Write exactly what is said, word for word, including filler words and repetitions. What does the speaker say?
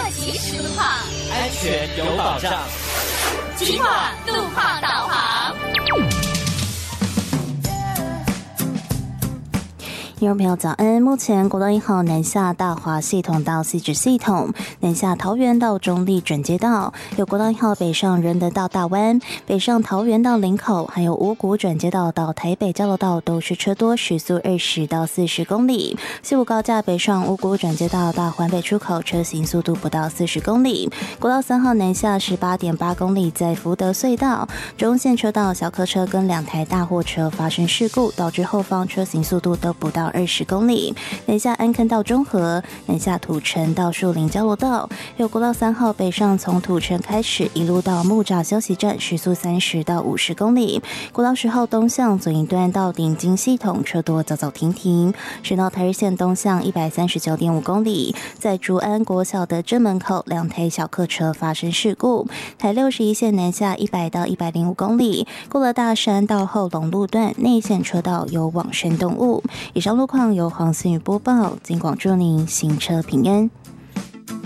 及时路况， 安全有保障。 警广路况导航。 听众朋友早安，目前国道一号南下大华系统到汐止系统，南下桃园到中立转接道，有国道一号北上仁德到大湾，北上桃园到林口，还有五股转接道到台北交流道都是车多，时速二十到四十公里。西武高架北上五股转接道到环北出口，车行速度不到四十公里。国道三号南下十八点八公里，在福德隧道中线车道小客车跟两台大货车发生事故，导致后方车行速度都不到二十公里。南下安坑到中和，南下土城到树林交流道，有国道三号北上从土城开始一路到木栅休息站，时速三十到五十公里。国道十号东向左营段到顶金系统车多走走停停。省道台日线东向一百三十九点五公里，在竹安国小的正门口两台小客车发生事故。台六十一线南下一百到一百零五公里，过了大山到后龙路段内线车道有往生动物。以上路况由黄思雨播报，警广祝您行车平安。